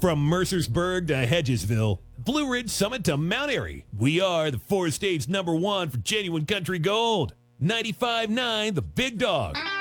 From Mercersburg to Hedgesville, Blue Ridge Summit to Mount Airy, we are the four-stage #1 for genuine country gold. 95.9 The Big Dog.